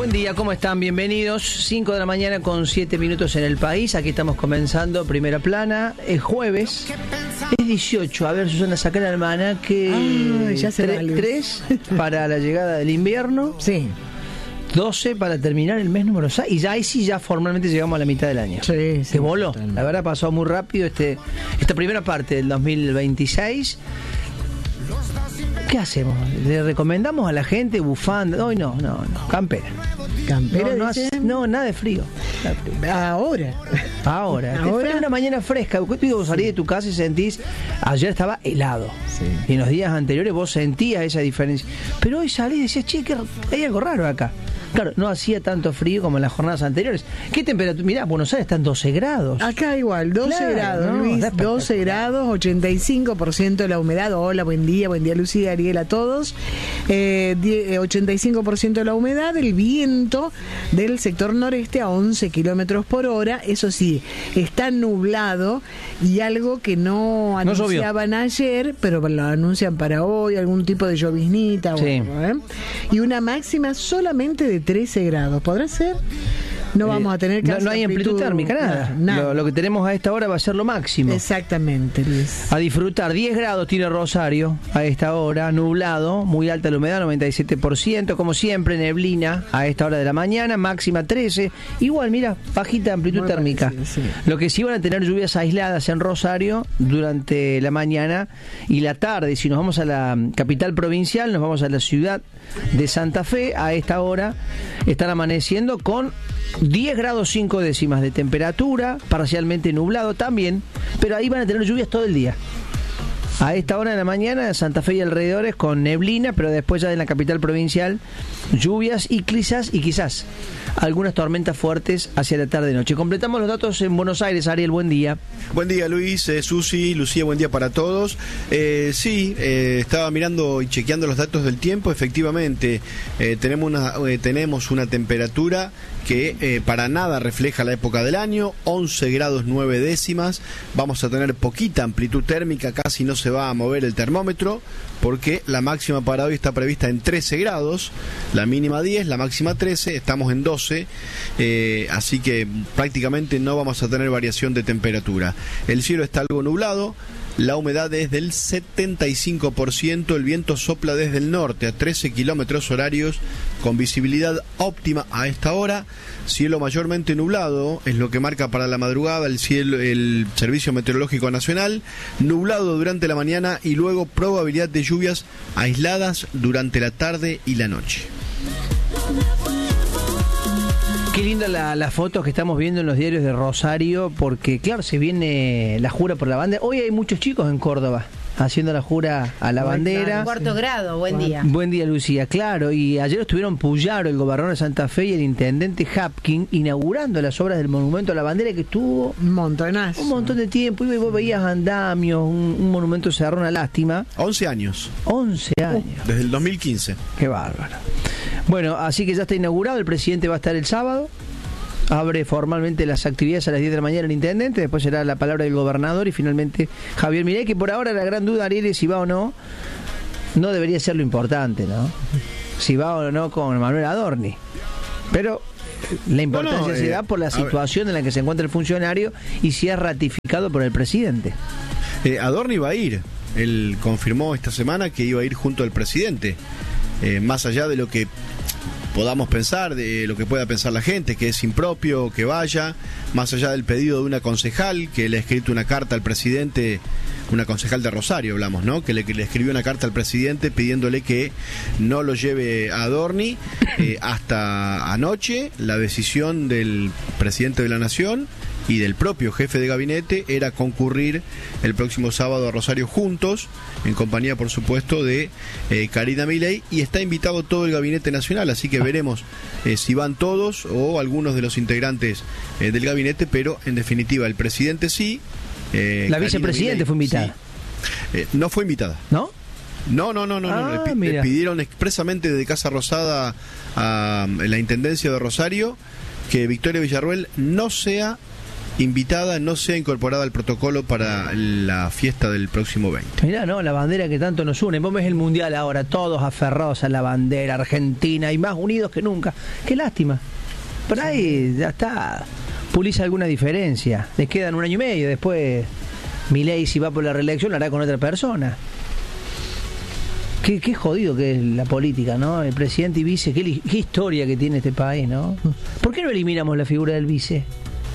Buen día, ¿cómo están? Bienvenidos. 5 de la mañana con 7 minutos en el país. Aquí estamos comenzando Primera Plana. Es jueves. Es 18. A ver, Susana, saca la hermana que... ya se 3 para la llegada del invierno. Sí. 12 para terminar el mes número 6. Y ya ahí sí, ya formalmente llegamos a la mitad del año. Sí, que voló. Totalmente. La verdad pasó muy rápido esta primera parte del 2026. ¿Qué hacemos? ¿Le recomendamos a la gente bufanda? Hoy no. Campera. ¿Campera? No, nada de frío. Ahora. Fue una mañana fresca. Vos salís de tu casa y sentís... Ayer estaba helado. Sí. Y en los días anteriores vos sentías esa diferencia. Pero hoy salís y decías, che, que hay algo raro acá. Claro, no hacía tanto frío como en las jornadas anteriores. ¿Qué temperatura? Mirá, Buenos Aires están 12 grados. Acá igual, 12 grados, no, Luis, 12 grados, 85% de la humedad. Hola, buen día Lucía, Ariel, a todos. 85% de la humedad, el viento del sector noreste a 11 kilómetros por hora. Eso sí, está nublado y algo que no anunciaban ayer, pero lo anuncian para hoy, algún tipo de lloviznita. Sí. Y una máxima solamente de 13 grados. ¿Podrá ser? No vamos a tener no hay amplitud térmica, nada. Lo que tenemos a esta hora va a ser lo máximo. Exactamente, Luis. A disfrutar. 10 grados tiene Rosario a esta hora, nublado, muy alta la humedad, 97%, como siempre, neblina a esta hora de la mañana, máxima 13. Igual, mira, bajita amplitud muy térmica. Parecido, sí. Lo que sí van a tener lluvias aisladas en Rosario durante la mañana y la tarde. Si nos vamos a la capital provincial, nos vamos a la ciudad de Santa Fe, a esta hora están amaneciendo con 10 grados 5 décimas de temperatura, parcialmente nublado también, pero ahí van a tener lluvias todo el día. A esta hora de la mañana, Santa Fe y alrededores con neblina, pero después ya en la capital provincial, lluvias y quizás algunas tormentas fuertes hacia la tarde-noche. Completamos los datos en Buenos Aires. Ariel, buen día. Buen día, Luis, Susi, Lucía, buen día para todos. Estaba mirando y chequeando los datos del tiempo. Efectivamente, tenemos una temperatura que para nada refleja la época del año, 11 grados 9 décimas, vamos a tener poquita amplitud térmica, casi no se va a mover el termómetro, porque la máxima para hoy está prevista en 13 grados, la mínima 10, la máxima 13, estamos en 12, así que prácticamente no vamos a tener variación de temperatura. El cielo está algo nublado, la humedad es del 75%, el viento sopla desde el norte a 13 kilómetros horarios, con visibilidad óptima a esta hora, cielo mayormente nublado, es lo que marca para la madrugada el Servicio Meteorológico Nacional, nublado durante la mañana y luego probabilidad de lluvias aisladas durante la tarde y la noche. Qué linda las fotos que estamos viendo en los diarios de Rosario, porque claro, se viene la jura por la bandera. Hoy hay muchos chicos en Córdoba haciendo la jura a la bandera. Cuarto grado, buen día. Buen día, Lucía, claro. Y ayer estuvieron Puyaro, el gobernador de Santa Fe, y el intendente Hapkin inaugurando las obras del monumento a la bandera, que estuvo un montón de tiempo. Y vos veías andamios, un monumento cerrado, una lástima. 11 años. 11 años. Desde el 2015. Qué bárbaro. Bueno, así que ya está inaugurado, el presidente va a estar el sábado, abre formalmente las actividades a las 10 de la mañana el intendente, después será la palabra del gobernador y finalmente Javier Milei, que por ahora la gran duda, Ariel, es si va o no debería ser lo importante, ¿no? Si va o no con Manuel Adorni. Pero la importancia se da por la situación en la que se encuentra el funcionario y si es ratificado por el presidente. Adorni va a ir, él confirmó esta semana que iba a ir junto al presidente, más allá de lo que podamos pensar, de lo que pueda pensar la gente, que es impropio que vaya, más allá del pedido de una concejal que le ha escrito una carta al presidente, una concejal de Rosario hablamos, ¿no? Que le escribió una carta al presidente pidiéndole que no lo lleve a Adorni. Hasta anoche la decisión del presidente de la Nación y del propio jefe de gabinete era concurrir el próximo sábado a Rosario juntos, en compañía por supuesto de Karina Milei, y está invitado todo el gabinete nacional, así que veremos si van todos o algunos de los integrantes del gabinete, pero en definitiva el presidente sí. La vicepresidenta fue invitada. Sí. No fue invitada. ¿No? No. Le pidieron expresamente desde Casa Rosada a la Intendencia de Rosario que Victoria Villarruel no sea invitada no sea incorporada al protocolo para la fiesta del próximo 20. Mirá, ¿no? La bandera que tanto nos une. Vos ves el Mundial ahora, todos aferrados a la bandera argentina y más unidos que nunca. Qué lástima. Por ahí ya está, pulís alguna diferencia. Les quedan 1 año y medio. Después Milei, si va por la reelección, lo hará con otra persona. Qué jodido que es la política, ¿no? El presidente y vice, qué historia que tiene este país, ¿no? ¿Por qué no eliminamos la figura del vice?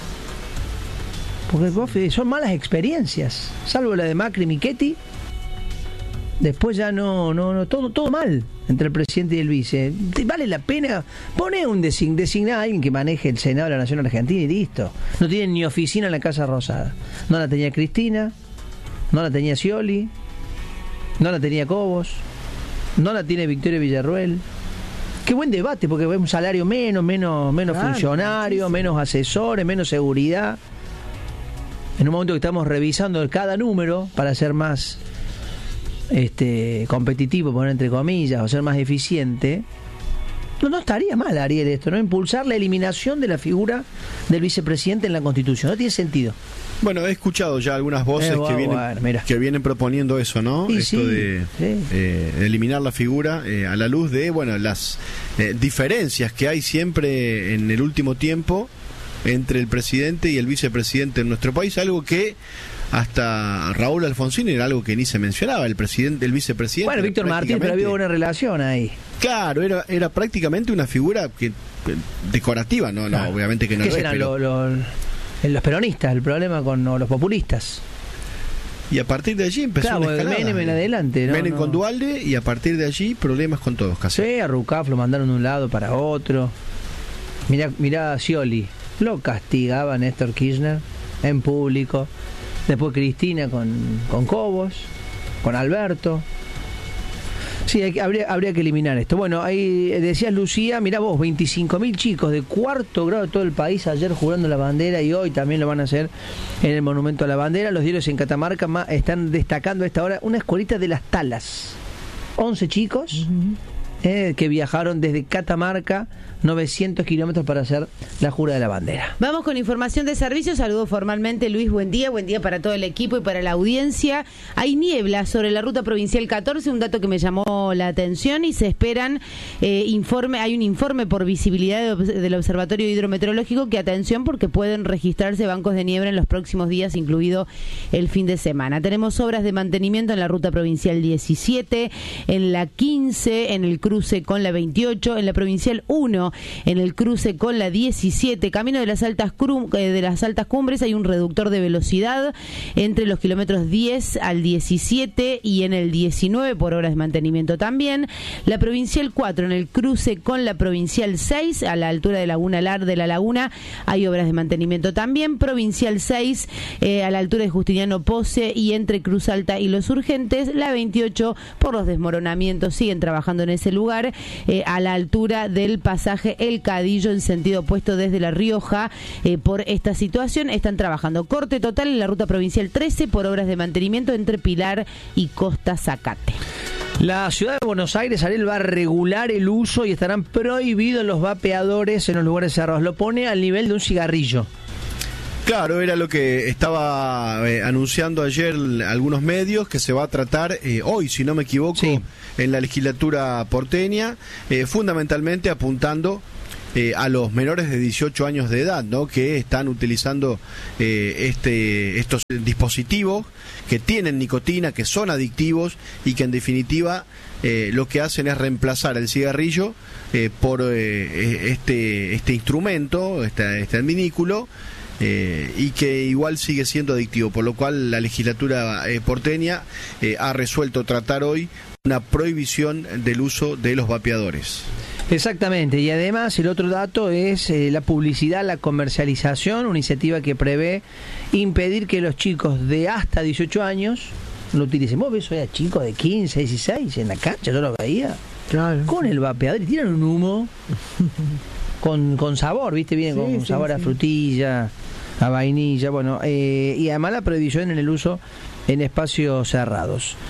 Porque son malas experiencias, salvo la de Macri y Michetti. Después ya no, todo mal entre el presidente y el vice. ¿Vale la pena? Pone designar a alguien que maneje el Senado de la Nación Argentina y listo. No tienen ni oficina en la Casa Rosada. No la tenía Cristina, no la tenía Scioli, no la tenía Cobos, no la tiene Victoria Villarruel. Qué buen debate, porque es un salario menos claro, funcionarios, muchísimo. Menos asesores, menos seguridad. En un momento que estamos revisando cada número para ser más competitivo, poner entre comillas, o ser más eficiente, no estaría mal, Ariel, esto, ¿no? Impulsar la eliminación de la figura del vicepresidente en la Constitución. No tiene sentido. Bueno, he escuchado ya algunas voces que vienen proponiendo eso, ¿no? Y esto de eliminar la figura a la luz de, las diferencias que hay siempre en el último tiempo entre el presidente y el vicepresidente en nuestro país, algo que hasta Raúl Alfonsín era algo que ni se mencionaba, el vicepresidente. Bueno, Víctor Martínez, pero había una relación ahí. Claro, era prácticamente una figura decorativa, no, obviamente que no es. ¿Qué serán los peronistas, el problema con los populistas? Y a partir de allí empezó una escalada. Menem en adelante, ¿no? Menem con Duhalde, y a partir de allí problemas con todos, casi. Sí, a Rucaf lo mandaron de un lado para otro. Mirá a Scioli, lo castigaba Néstor Kirchner en público. Después Cristina con Cobos, con Alberto. Sí, habría que eliminar esto. Bueno, ahí decías, Lucía, mirá vos, 25.000 chicos de 4º grado de todo el país ayer jurando la bandera, y hoy también lo van a hacer en el Monumento a la Bandera. Los diarios en Catamarca están destacando a esta hora una escuelita de Las Talas. 11 chicos que viajaron desde Catamarca 900 kilómetros para hacer la jura de la bandera. Vamos con información de servicio. Saludo formalmente, Luis, buen día para todo el equipo y para la audiencia. Hay niebla sobre la ruta provincial 14, un dato que me llamó la atención, y se esperan hay un informe por visibilidad del Observatorio Hidrometeorológico que, atención, porque pueden registrarse bancos de niebla en los próximos días, incluido el fin de semana. Tenemos obras de mantenimiento en la ruta provincial 17, en la 15, en el cruce con la 28, en la provincial 1, en el cruce con la 17, camino de las altas cumbres. Hay un reductor de velocidad entre los kilómetros 10 al 17 y en el 19 por obras de mantenimiento también. La provincial 4, en el cruce con la provincial 6, a la altura de de la Laguna, hay obras de mantenimiento también. Provincial 6, a la altura de Justiniano Pose y entre Cruz Alta y Los Urgentes. La 28, por los desmoronamientos, siguen trabajando en ese lugar, a la altura del pasaje El Cadillo en sentido opuesto desde La Rioja. Por esta situación están trabajando. Corte total en la ruta provincial 13 por obras de mantenimiento entre Pilar y Costa Zacate. La ciudad de Buenos Aires, Ariel, va a regular el uso y estarán prohibidos los vapeadores en los lugares cerrados. Lo pone al nivel de un cigarrillo. Claro, era lo que estaba anunciando ayer algunos medios, que se va a tratar hoy, si no me equivoco, en la legislatura porteña, fundamentalmente apuntando a los menores de 18 años de edad, ¿no? Que están utilizando estos dispositivos que tienen nicotina, que son adictivos y que en definitiva lo que hacen es reemplazar el cigarrillo por este instrumento, este adminículo, y que igual sigue siendo adictivo, por lo cual la legislatura porteña ha resuelto tratar hoy una prohibición del uso de los vapeadores. Exactamente, y además el otro dato es la publicidad, la comercialización, una iniciativa que prevé impedir que los chicos de hasta 18 años lo utilicen. Vos ves hoy a chicos de 15, 16 en la cancha, yo lo veía, claro, con el vapeador, y tiran un humo con sabor, ¿viste? Viene con sabor a frutilla, a vainilla, bueno, y además la prohibición en el uso en espacios cerrados. ¿Qué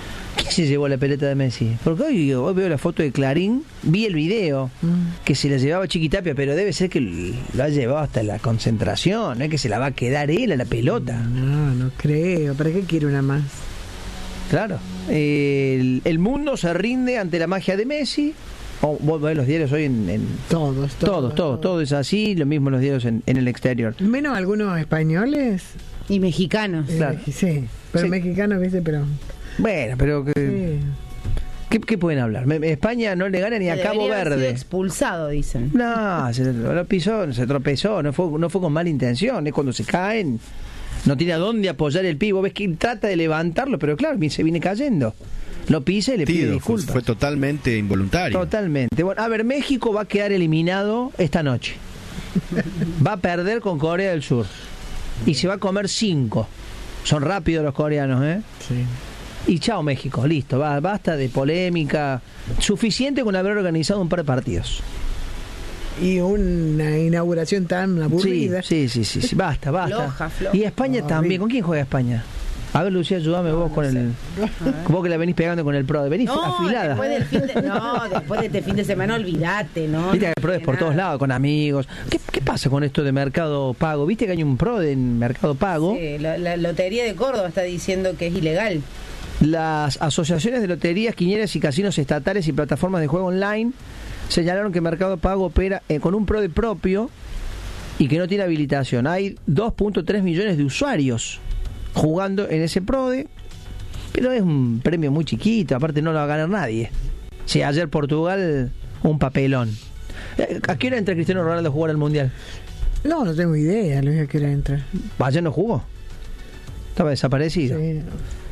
se llevó la pelota de Messi? Porque hoy veo la foto de Clarín, vi el video que se la llevaba Chiquitapia, pero debe ser que lo ha llevado hasta la concentración, no es que se la va a quedar él a la pelota. No creo. ¿Para qué quiere una más? Claro. El mundo se rinde ante la magia de Messi. Vos ves los diarios hoy en todo es así, lo mismo los diarios en el exterior. Menos algunos españoles y mexicanos. Claro. Sí, pero sí. Mexicanos, ¿viste? Pero bueno, pero ¿qué pueden hablar? España no le gana ni a Cabo Verde. Sido expulsado, dicen. No, lo pisó, se tropezó, no fue con mala intención, es cuando se caen, no tiene a dónde apoyar el pie, vos ves que trata de levantarlo, pero claro, se viene cayendo. Lo pisa y le pide disculpas. Fue totalmente involuntario. Totalmente. Bueno, a ver, México va a quedar eliminado esta noche. Va a perder con Corea del Sur. Y se va a comer 5. Son rápidos los coreanos, ¿eh? Sí. Y chao México, listo. Basta de polémica. Suficiente con haber organizado un par de partidos. Y una inauguración tan aburrida. Sí. Basta. Floja. Y España también. ¿Con quién juega España? A ver, Lucía, ayúdame vos con el... Vos que la venís pegando con el PRODE. Venís afilada. Después de este fin de semana, olvídate, ¿no? Viste que el PRODE es por todos lados, con amigos. ¿Qué pasa con esto de Mercado Pago? ¿Viste que hay un PRODE en Mercado Pago? Sí, la Lotería de Córdoba está diciendo que es ilegal. Las asociaciones de loterías, quinielas y casinos estatales y plataformas de juego online señalaron que Mercado Pago opera con un PRODE propio y que no tiene habilitación. Hay 2.3 millones de usuarios jugando en ese PRODE, pero es un premio muy chiquito, aparte no lo va a ganar nadie. Sí, ayer Portugal, un papelón. ¿A qué hora entra Cristiano Ronaldo a jugar al Mundial? No tengo idea, Luis, a qué hora entra. Ayer no jugó, estaba desaparecido. Sí.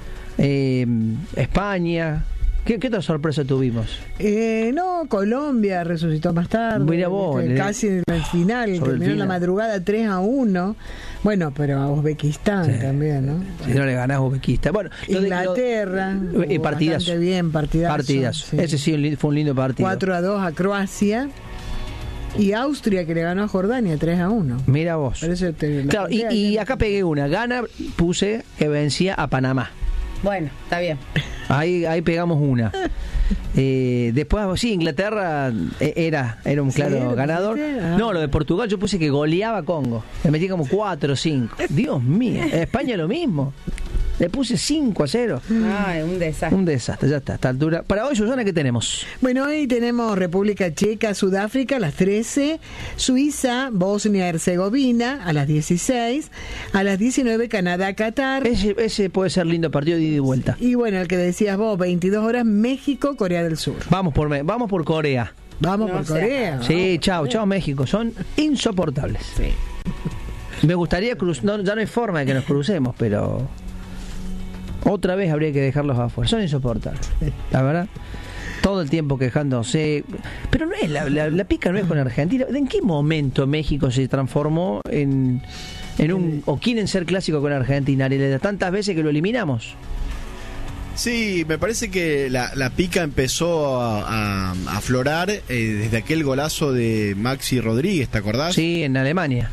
España, ¿qué otra sorpresa tuvimos? Colombia resucitó más tarde. Mira vos, casi en el final, terminó en la madrugada 3-1. Bueno, pero a Uzbekistán también, ¿no? Si no le ganás a Uzbekistán. Bueno, Inglaterra, partidazo. Bien, partidazo. Sí. Ese sí fue un lindo partido. 4-2 a Croacia. Y Austria, que le ganó a Jordania 3-1. Mira vos. Claro, y acá pegué una. Puse que vencía a Panamá. Bueno, está bien. Ahí pegamos una. Después, sí, Inglaterra era un claro ganador. No, lo de Portugal yo puse que goleaba a Congo. Le metí como 4 o 5. Dios mío. España lo mismo. Le puse 5-0. Ay, un desastre. Un desastre, ya está, a esta altura. Para hoy, Susana, ¿qué tenemos? Bueno, hoy tenemos República Checa, Sudáfrica a las 13, Suiza, Bosnia-Herzegovina a las 16, a las 19, Canadá, Qatar. Ese puede ser lindo partido de ida y vuelta. Y bueno, el que decías vos, 22 horas, México, Corea del Sur. Vamos por Corea. Vamos por Corea. Sí, chao México. Son insoportables. Sí. Me gustaría ya no hay forma de que nos crucemos, pero... Otra vez habría que dejarlos afuera. Son insoportables, la verdad. Todo el tiempo quejándose. Pero no es la pica no es con Argentina. ¿En qué momento México se transformó en un... o quieren ser clásico con Argentina? ¿Le tantas veces que lo eliminamos? Sí, me parece que la pica empezó a aflorar desde aquel golazo de Maxi Rodríguez, ¿te acordás? Sí, en Alemania.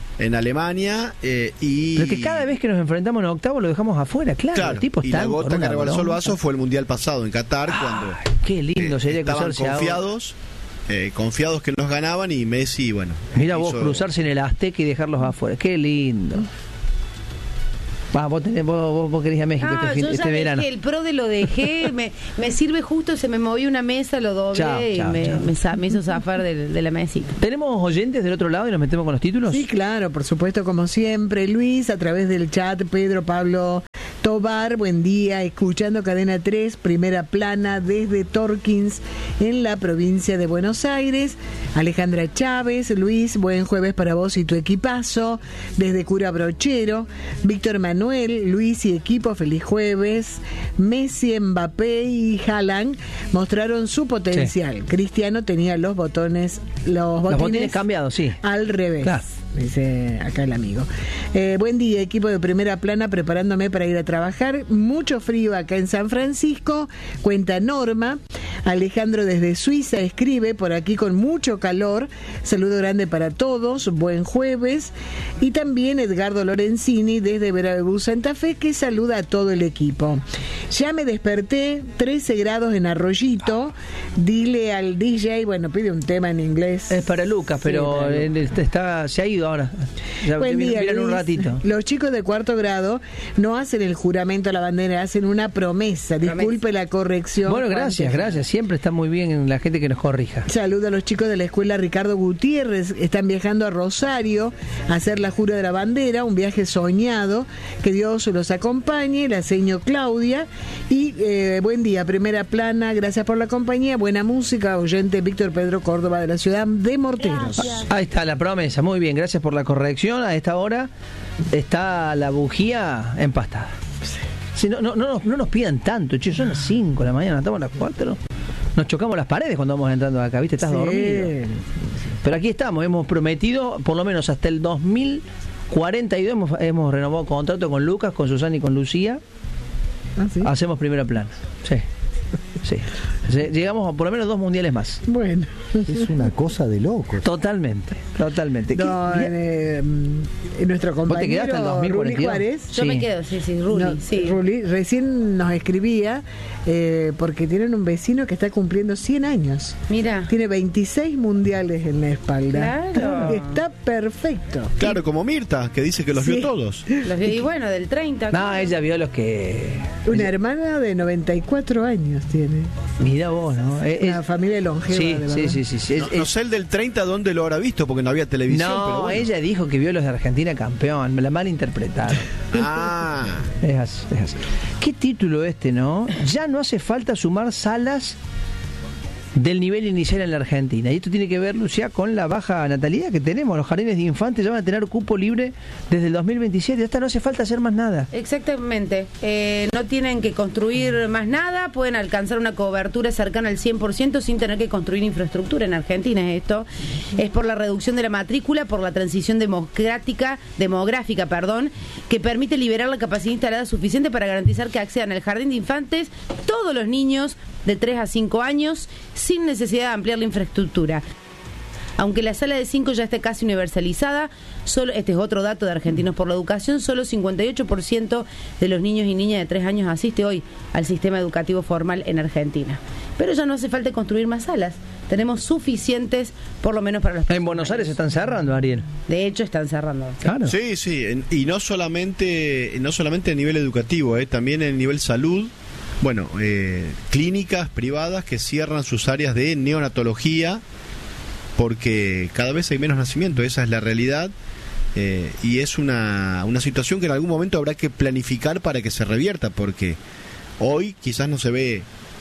Pero que cada vez que nos enfrentamos en octavo lo dejamos afuera, claro. El tipo y la gota que rebalsó el vaso fue el Mundial pasado en Qatar, cuando qué lindo sería estaban confiados que nos ganaban y Messi, bueno. Mira vos cruzarse en el Azteca y dejarlos afuera, qué lindo. Vos querés a México este verano. El PRODE lo dejé, me sirve justo, se me movió una mesa, lo doblé me hizo zafar de la mesita. ¿Tenemos oyentes del otro lado y nos metemos con los títulos? Sí, claro, por supuesto, como siempre. Luis, a través del chat, Pedro Pablo Tobar, buen día, escuchando Cadena 3, primera plana desde Torkins, en la provincia de Buenos Aires. Alejandra Chávez, Luis, buen jueves para vos y tu equipazo, desde Cura Brochero. Víctor Manuel, Luis y equipo, feliz jueves. Messi, Mbappé y Haaland mostraron su potencial. Sí. Cristiano tenía los botines cambiados, sí. Al revés. Claro. dice acá el amigo. Buen día, equipo de Primera Plana, preparándome para ir a trabajar. Mucho frío acá en San Francisco, cuenta Norma. Alejandro desde Suiza escribe, por aquí con mucho calor. Saludo grande para todos, buen jueves. Y también Edgardo Lorenzini desde Veracruz, Santa Fe, que saluda a todo el equipo. Ya me desperté, 13 grados en Arroyito. Dile al DJ, bueno, pide un tema en inglés. Es para Lucas, pero se ha ido ahora. Ya buen día, miran Luis. Un ratito. Los chicos de cuarto grado no hacen el juramento a la bandera, hacen una promesa. Disculpe la corrección. Bueno, gracias. Siempre está muy bien la gente que nos corrija. Saludo a los chicos de la escuela Ricardo Gutiérrez. Están viajando a Rosario a hacer la jura de la bandera, un viaje soñado. Que Dios los acompañe. La seño Claudia. Y buen día, Primera Plana. Gracias por la compañía. Buena música. Oyente Víctor Pedro Córdoba de la ciudad de Morteros. Ahí está la promesa. Muy bien, gracias por la corrección. A esta hora está la bujía empastada. Si no nos pidan tanto, che, son las 5 de la mañana, estamos a las 4. Nos chocamos las paredes cuando vamos entrando acá, ¿viste? Estás dormido. Pero aquí estamos, hemos prometido, por lo menos hasta el 2042, hemos renovado contrato con Lucas, con Susana y con Lucía. ¿Ah, sí? Hacemos Primera Plana. Sí. Llegamos a por lo menos 2 mundiales más. Bueno. Es una cosa de loco. Totalmente. No, en nuestro compañero ¿Vos te quedaste en 2042? Ruli Juárez. Yo me quedo, Ruli. Ruli recién nos escribía porque tienen un vecino que está cumpliendo 100 años. Mira. Tiene 26 mundiales en la espalda. Claro. Está perfecto. Claro, como Mirta, que dice que los vio todos. Y bueno, del 30. No, ella vio los que... Una hermana de 94 años tiene. Mira vos, ¿no? Una familia longeva. Sí. No sé el del 30 dónde lo habrá visto, porque no había televisión. No, pero bueno. ella dijo que vio los de Argentina campeón. Me la malinterpretaron. Es así. ¿Qué título ¿no? Ya no hace falta sumar salas del nivel inicial en la Argentina. Y esto tiene que ver, Lucía, con la baja natalidad que tenemos. Los jardines de infantes ya van a tener cupo libre desde el 2027. Hasta no hace falta hacer más nada. Exactamente. No tienen que construir más nada. Pueden alcanzar una cobertura cercana al 100% sin tener que construir infraestructura. En Argentina esto es por la reducción de la matrícula, por la transición demográfica, que permite liberar la capacidad instalada suficiente para garantizar que accedan al jardín de infantes todos los niños de 3 a 5 años sin necesidad de ampliar la infraestructura. Aunque la sala de 5 ya esté casi universalizada, este es otro dato de Argentinos por la Educación, solo 58% de los niños y niñas de 3 años asiste hoy al sistema educativo formal en Argentina. Pero ya no hace falta construir más salas. Tenemos suficientes, por lo menos para los... En Buenos Aires se están cerrando, Ariel. De hecho, están cerrando. Claro. Sí, y no solamente a nivel educativo, también en nivel salud. Bueno, clínicas privadas que cierran sus áreas de neonatología porque cada vez hay menos nacimiento, esa es la realidad, y es una situación que en algún momento habrá que planificar para que se revierta, porque hoy quizás no se ve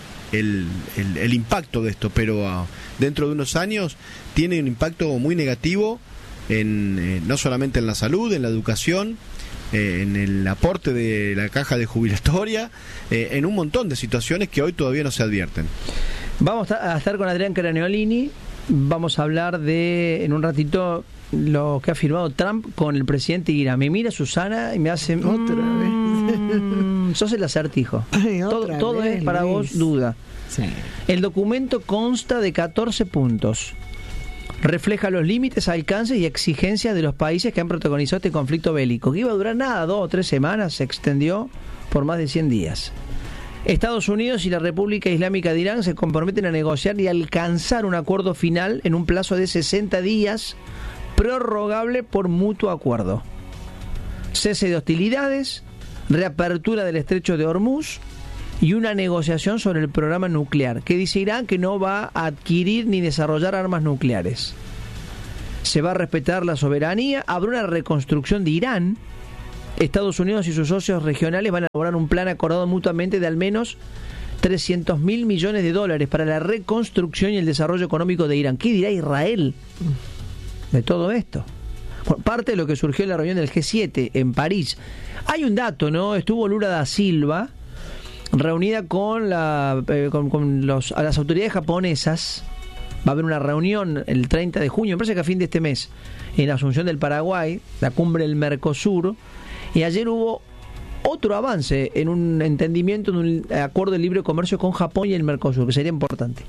el impacto de esto, pero dentro de unos años tiene un impacto muy negativo no solamente en la salud, en la educación, en el aporte de la caja de jubilatoria, en un montón de situaciones que hoy todavía no se advierten. Vamos a estar con Adrián Craneolini. Vamos a hablar en un ratito lo que ha firmado Trump con el presidente Irán. Me mira Susana y me hace otra vez. Sos el acertijo. Todo vez, es para Luis. vos duda. Sí. El documento consta de 14 puntos. Refleja los límites, alcances y exigencias de los países que han protagonizado este conflicto bélico, que iba a durar 2 o 3 semanas, se extendió por más de 100 días. Estados Unidos y la República Islámica de Irán se comprometen a negociar y alcanzar un acuerdo final en un plazo de 60 días, prorrogable por mutuo acuerdo. Cese de hostilidades, reapertura del estrecho de Hormuz y una negociación sobre el programa nuclear, que dice Irán que no va a adquirir ni desarrollar armas nucleares. Se va a respetar la soberanía, habrá una reconstrucción de Irán. Estados Unidos y sus socios regionales van a elaborar un plan acordado mutuamente de al menos $300.000 millones para la reconstrucción y el desarrollo económico de Irán. ¿Qué dirá Israel de todo esto? Bueno, parte de lo que surgió en la reunión del G7 en París. Hay un dato, ¿no? Estuvo Lula da Silva reunida con las autoridades japonesas Va a haber una reunión el 30 de junio, me parece que a fin de este mes, en Asunción del Paraguay, la cumbre del Mercosur, y ayer hubo otro avance en un entendimiento, en un acuerdo de libre comercio con Japón y el Mercosur, que sería importante,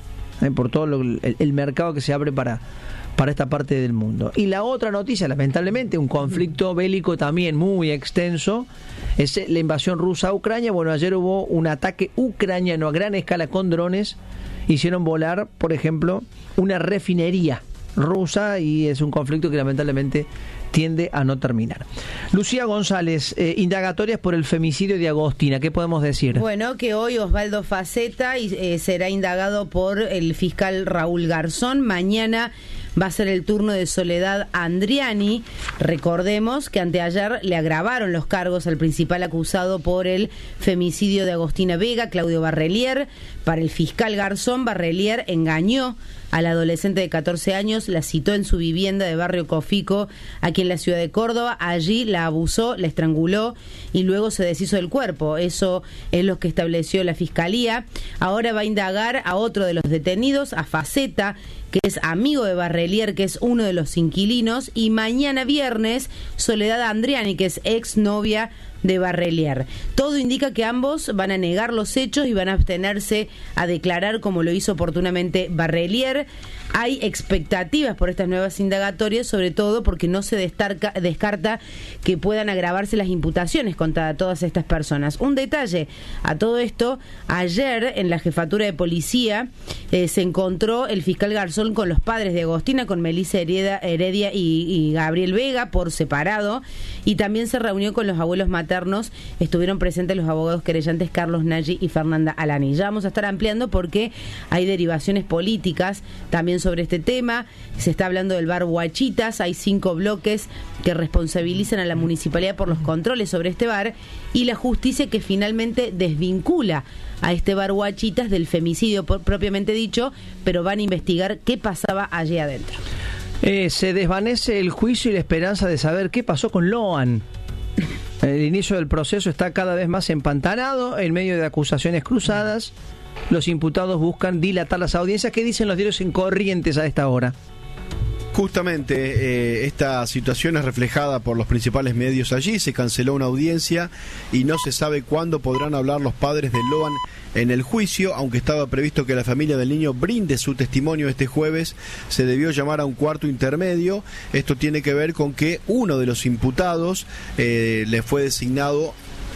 por todo el mercado que se abre para esta parte del mundo. Y la otra noticia, lamentablemente, un conflicto bélico también muy extenso, es la invasión rusa a Ucrania. Bueno, ayer hubo un ataque ucraniano a gran escala con drones, hicieron volar, por ejemplo, una refinería rusa, y es un conflicto que lamentablemente tiende a no terminar. Lucía González, indagatorias por el femicidio de Agostina, ¿qué podemos decir? Bueno, que hoy Osvaldo Faceta será indagado por el fiscal Raúl Garzón. Mañana va a ser el turno de Soledad Andriani. Recordemos que anteayer le agravaron los cargos al principal acusado por el femicidio de Agostina Vega, Claudio Barrelier. Para el fiscal Garzón, Barrelier engañó a la adolescente de 14 años, la citó en su vivienda de Barrio Cofico, aquí en la ciudad de Córdoba. Allí la abusó, la estranguló y luego se deshizo del cuerpo. Eso es lo que estableció la fiscalía. Ahora va a indagar a otro de los detenidos, a Faceta, que es amigo de Barrelier, que es uno de los inquilinos, y mañana viernes Soledad Andriani, que es exnovia de Barrelier. Todo indica que ambos van a negar los hechos y van a abstenerse a declarar, como lo hizo oportunamente Barrelier. Hay expectativas por estas nuevas indagatorias, sobre todo porque no se descarta que puedan agravarse las imputaciones contra todas estas personas. Un detalle a todo esto: ayer en la jefatura de policía se encontró el fiscal Garzón con los padres de Agostina, con Melissa Heredia y Gabriel Vega por separado, y también se reunió con los abuelos maternos. Estuvieron presentes los abogados querellantes Carlos Nagy y Fernanda Alani. Ya vamos a estar ampliando porque hay derivaciones políticas también sobre este tema. Se está hablando del bar Huachitas. Hay 5 bloques que responsabilizan a la municipalidad por los controles sobre este bar, y la justicia que finalmente desvincula a este bar Huachitas del femicidio propiamente dicho, pero van a investigar qué pasaba allí adentro. Se desvanece el juicio y la esperanza de saber qué pasó con Loan. El inicio del proceso está cada vez más empantanado en medio de acusaciones cruzadas. Los imputados buscan dilatar las audiencias. ¿Qué dicen los diarios en Corrientes a esta hora? Justamente esta situación es reflejada por los principales medios allí. Se canceló una audiencia y no se sabe cuándo podrán hablar los padres de Loan en el juicio. Aunque estaba previsto que la familia del niño brinde su testimonio este jueves, se debió llamar a un cuarto intermedio. Esto tiene que ver con que uno de los imputados le fue designado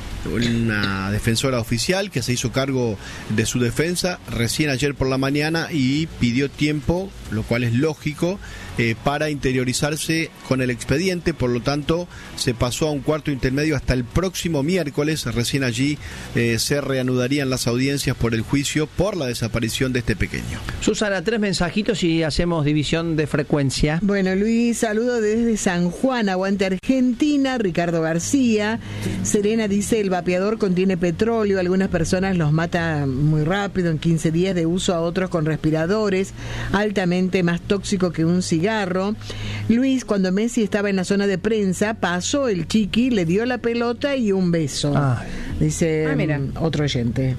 una defensora oficial que se hizo cargo de su defensa recién ayer por la mañana y pidió tiempo, lo cual es lógico, para interiorizarse con el expediente. Por lo tanto, se pasó a un cuarto intermedio hasta el próximo miércoles. Recién allí se reanudarían las audiencias por el juicio por la desaparición de este pequeño. Susana, 3 mensajitos y hacemos división de frecuencia. Bueno, Luis, saludo desde San Juan, aguante Argentina. Ricardo García. Serena dice: el vapeador contiene petróleo, algunas personas los mata muy rápido, en 15 días de uso, a otros con respiradores, altamente más tóxico que un cigarro. Luis, cuando Messi estaba en la zona de prensa, pasó el chiqui, le dio la pelota y un beso. Dice otro oyente.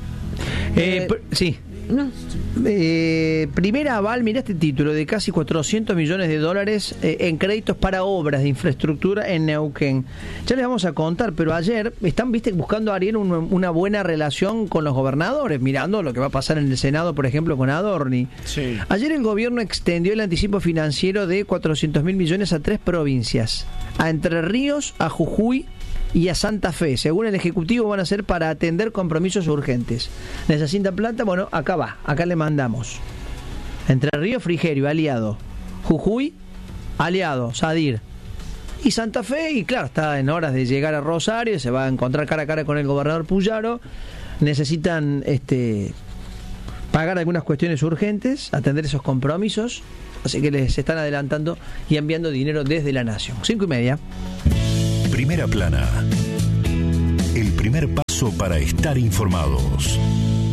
Sí. No. Primera aval, mira este título, de casi $400 millones en créditos para obras de infraestructura en Neuquén. Ya les vamos a contar, pero ayer están, buscando, Ariel, una buena relación con los gobernadores, mirando lo que va a pasar en el Senado, por ejemplo, con Adorni. Sí. Ayer el gobierno extendió el anticipo financiero de $400 millones a 3 provincias: a Entre Ríos, a Jujuy y a Santa Fe. Según el Ejecutivo, van a ser para atender compromisos urgentes. ¿Necesitan plata? Bueno, acá le mandamos. Entre Ríos, Frigerio, aliado. Jujuy, aliado, Sadir. Y Santa Fe, y claro, está en horas de llegar a Rosario, se va a encontrar cara a cara con el gobernador Puyaro. Necesitan pagar algunas cuestiones urgentes, atender esos compromisos, así que les están adelantando y enviando dinero desde la Nación. 5:30. Primera Plana, el primer paso para estar informados.